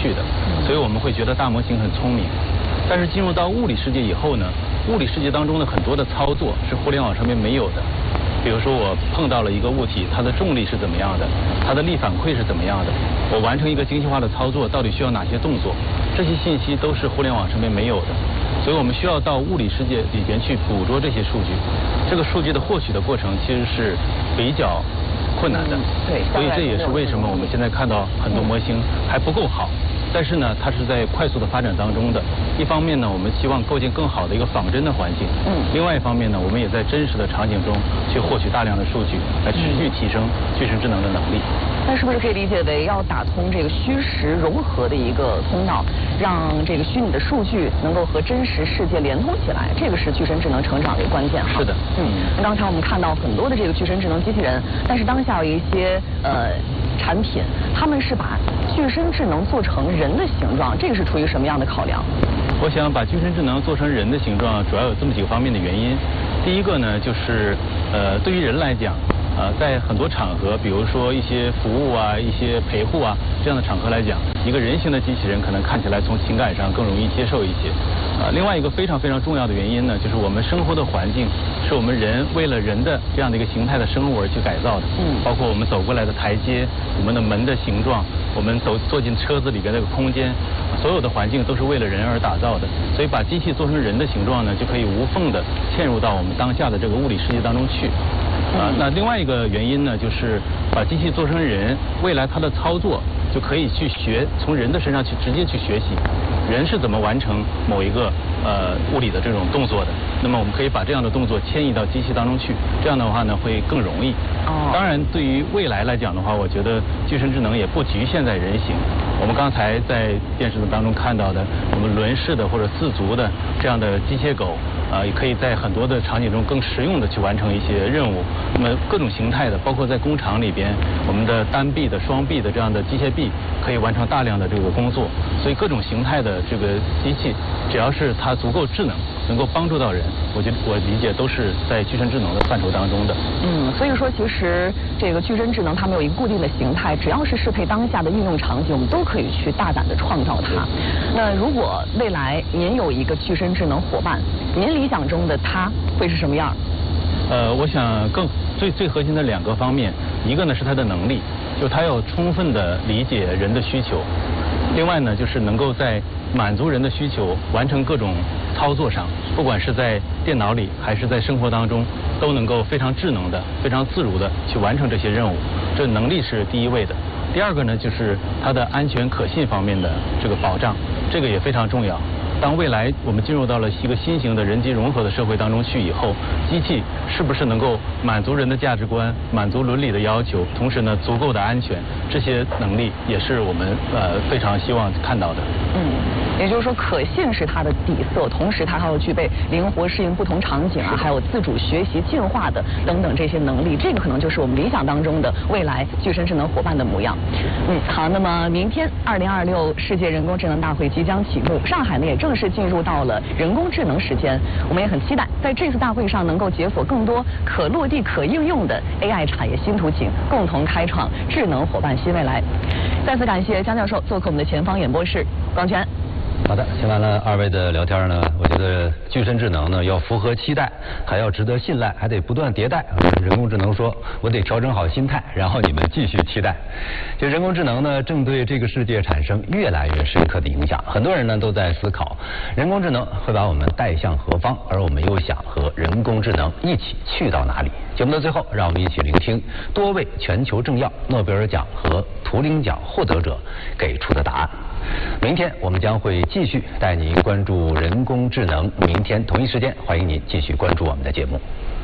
去的，所以我们会觉得大模型很聪明。但是进入到物理世界以后呢，物理世界当中的很多的操作是互联网上面没有的。比如说我碰到了一个物体，它的重力是怎么样的，它的力反馈是怎么样的，我完成一个精细化的操作到底需要哪些动作，这些信息都是互联网上面没有的。所以我们需要到物理世界里边去捕捉这些数据，这个数据的获取的过程其实是比较困难的。 对， 所以这也是为什么我们现在看到很多模型还不够好。但是呢，它是在快速的发展当中的。一方面呢，我们希望构建更好的一个仿真的环境。另外一方面呢，我们也在真实的场景中去获取大量的数据，来持续提升具身智能的能力。 那是不是可以理解为要打通这个虚实融合的一个通道，让这个虚拟的数据能够和真实世界连通起来？这个是具身智能成长的一个关键。 是的。 那刚才我们看到很多的这个具身智能机器人，但是当下有一些产品，他们是把具身智能做成人的形状，这个是出于什么样的考量？ 我想把具身智能做成人的形状，主要有这么几个方面的原因。第一个呢，就是对于人来讲，在很多场合，比如说一些服务啊、一些陪护啊这样的场合来讲，一个人形的机器人可能看起来从情感上更容易接受一些。另外一个非常非常重要的原因呢，就是我们生活的环境是我们人为了人的这样的一个形态的生物而去改造的。包括我们走过来的台阶、我们的门的形状、我们坐进车子里边那个空间，所有的环境都是为了人而打造的。所以把机器做成人的形状呢，就可以无缝的嵌入到我们当下的这个物理世界当中去。那另外一个原因呢，就是把机器做成人，未来它的操作就可以去从人的身上去直接去学习，人是怎么完成某一个物理的这种动作的。那么我们可以把这样的动作迁移到机器当中去，这样的话呢会更容易。当然，对于未来来讲的话，我觉得具身智能也不局限在人形。我们刚才在电视当中看到的，我们轮式的或者自足的这样的机械狗，也可以在很多的场景中更实用的去完成一些任务。那么各种形态的，包括在工厂里边，我们的单臂的、双臂的这样的机械臂可以完成大量的这个工作。所以各种形态的这个机器，只要是它足够智能，能够帮助到人，我理解都是在具身智能的范畴当中的。 所以说其实这个具身智能它没有一个固定的形态，只要是适配当下的应用场景，我们都可以去大胆的创造它。那如果未来您有一个具身智能伙伴，您理想中的它会是什么样？ 我想最核心的两个方面，一个呢是它的能力，就它要充分的理解人的需求；另外呢就是能够在满足人的需求、完成各种操作上，不管是在电脑里还是在生活当中，都能够非常智能的、非常自如的去完成这些任务。这能力是第一位的。第二个呢就是它的安全可信方面的这个保障，这个也非常重要。当未来我们进入到了一个新型的人机融合的社会当中去以后，机器是不是能够满足人的价值观、满足伦理的要求，同时呢足够的安全，这些能力也是我们非常希望看到的。 也就是说可信是它的底色，同时它还要具备灵活适应不同场景啊，还有自主学习进化的等等这些能力，这个可能就是我们理想当中的未来具身智能伙伴的模样。好，那么明天2026世界人工智能大会即将启幕，上海呢也正式进入到了人工智能时间，我们也很期待在这次大会上能够解锁更多可落地可应用的 AI 产业新图景，共同开创智能伙伴新未来。再次感谢姜教授做客我们的前方演播室，广泉。 好的，听完了二位的聊天呢，我觉得具身智能呢要符合期待，还要值得信赖，还得不断迭代。人工智能说，我得调整好心态，然后你们继续期待。这人工智能呢，正对这个世界产生越来越深刻的影响。很多人呢都在思考，人工智能会把我们带向何方，而我们又想和人工智能一起去到哪里？节目的最后，让我们一起聆听多位全球政要、诺贝尔奖和图灵奖获得者给出的答案。明天我们将会继续带您关注人工智能，明天同一时间欢迎您继续关注我们的节目。